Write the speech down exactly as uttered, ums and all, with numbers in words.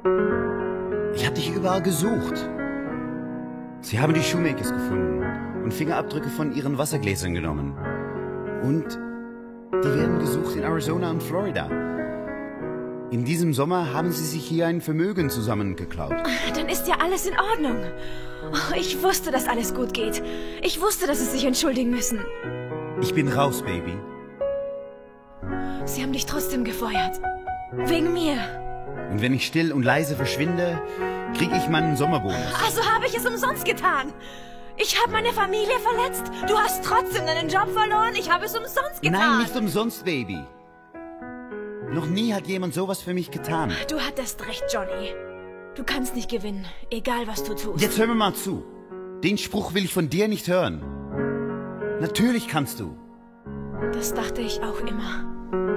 Ich habe dich überall gesucht. Sie haben die Shoemakers gefunden und Fingerabdrücke von ihren Wassergläsern genommen. Und die werden gesucht in Arizona und Florida. In diesem Sommer haben sie sich hier ein Vermögen zusammengeklaut. Dann ist ja alles in Ordnung. Oh, ich wusste, dass alles gut geht. Ich wusste, dass sie sich entschuldigen müssen. Ich bin raus, Baby. Sie haben dich trotzdem gefeuert. Wegen mir. Und wenn ich still und leise verschwinde, kriege ich meinen Sommerbonus. Also habe ich es umsonst getan. Ich habe meine Familie verletzt. Du hast trotzdem deinen Job verloren. Ich habe es umsonst getan. Nein, nicht umsonst, Baby. Noch nie hat jemand sowas für mich getan. Du hattest recht, Johnny. Du kannst nicht gewinnen, egal was du tust. Jetzt hör mir mal zu. Den Spruch will ich von dir nicht hören. Natürlich kannst du. Das dachte ich auch immer.